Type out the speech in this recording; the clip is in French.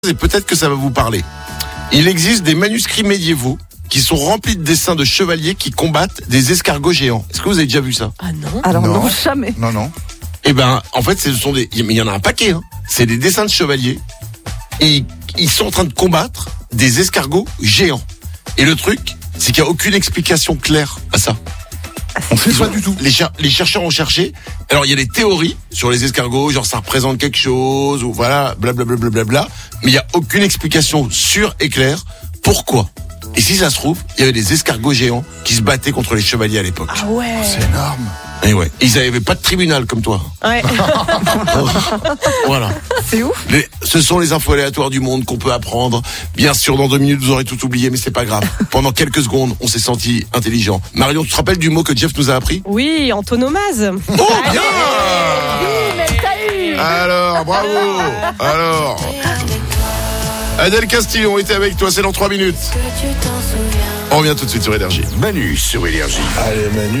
Et peut-être que ça va vous parler. Il existe des manuscrits médiévaux qui sont remplis de dessins de chevaliers qui combattent des escargots géants. Est-ce que vous avez déjà vu ça? Ah non. Alors non, Non. jamais. Non. Eh ben, en fait, ce sont mais il y en a un paquet, hein. C'est des dessins de chevaliers. Et ils sont en train de combattre des escargots géants. Et le truc, c'est qu'il n'y a aucune explication claire à ça. On sait pas du tout. Les chercheurs ont cherché. Alors, il y a des théories sur les escargots, genre ça représente quelque chose, ou voilà, blablabla. Mais il n'y a aucune explication sûre et claire. Pourquoi? Et si ça se trouve, il y avait des escargots géants qui se battaient contre les chevaliers à l'époque. Ah ouais. C'est énorme. Et ouais. Ils n'avaient pas de tribunal comme toi. Ouais. Voilà. C'est ouf. Ce sont les infos aléatoires du monde qu'on peut apprendre. Bien sûr, dans 2 minutes, vous aurez tout oublié, mais c'est pas grave. Pendant quelques secondes, on s'est senti intelligent. Marion, tu te rappelles du mot que Jeff nous a appris? Oui, antonomase. Oh, bien! Mais t'as eu. Alors, bravo! Alors, Adèle Castillon était avec toi, c'est dans 3 minutes. On revient tout de suite sur Énergie. Manu sur Énergie. Allez, Manu.